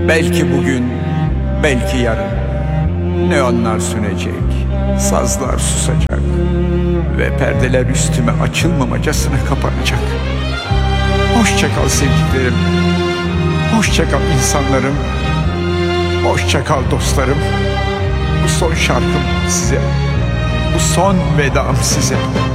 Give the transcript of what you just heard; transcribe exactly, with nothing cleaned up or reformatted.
Belki bugün, belki yarın neonlar sönecek, sazlar susacak ve perdeler üstüme açılmamacasına kapanacak. Hoşça kal sevdiklerim, hoşça kal insanlarım, hoşça kal dostlarım. Bu son şarkım size, bu son vedam size.